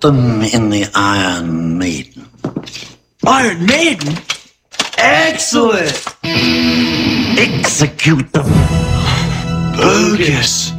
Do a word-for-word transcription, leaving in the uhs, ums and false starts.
them in the Iron Maiden. Iron Maiden? Excellent! Execute them. Bogus.